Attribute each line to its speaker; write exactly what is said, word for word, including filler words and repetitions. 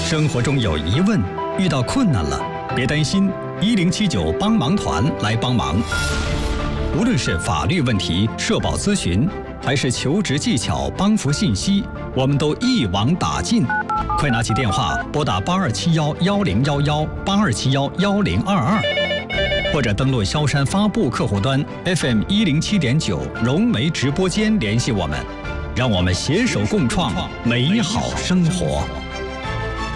Speaker 1: 生活中有疑问，遇到困难了，别担心，一零七九帮忙团来帮忙。无论是法律问题、社保咨询，还是求职技巧、帮扶信息，我们都一网打尽。快拿起电话拨打八二七幺幺零幺幺八二七幺幺零二二，或者登录萧山发布客户端 F M 一零七点九融媒直播间联系我们，让我们携手共创美好生活。